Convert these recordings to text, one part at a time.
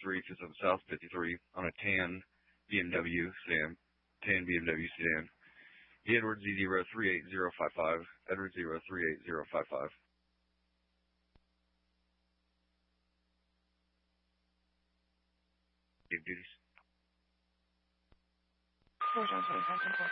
53, fifth of south 53 on a tan BMW sedan. Tan BMW sedan. Edward Z038055. Edward Z038055. Give duties. 4 John 25.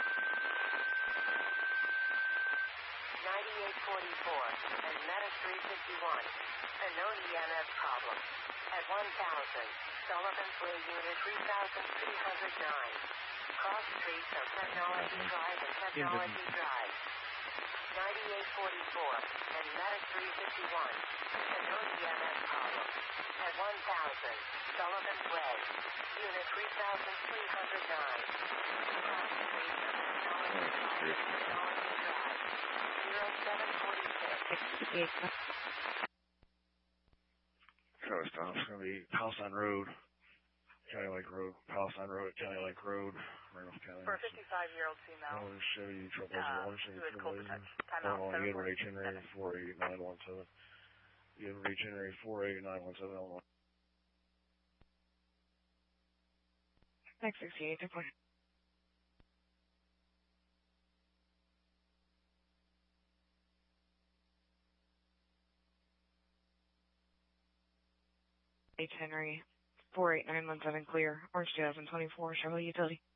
9844 and Meta 351. A known EMF problem. At 1000, Sullivan's Way Unit 3309. Cross streets of Technology Drive and Technology Drive. 9844 and Meta 351. A known EMF problem. At 1000, Sullivan's Way. Unit 3309. Cross streets of Technology Drive and Technology Drive. 0746. Coast stop. It's going to be Palestine Road, County Lake Road, Palestine Road, County Lake Road, Randolph County. For a 55-year-old female. Chevy Trailblazer, who had cold protection. Time out. Edward H. Henry 48917. Edward H. Henry 48917, Illinois. Next 68, deploy. H. Henry 48917 clear. Orange 2024 Chevrolet Utility.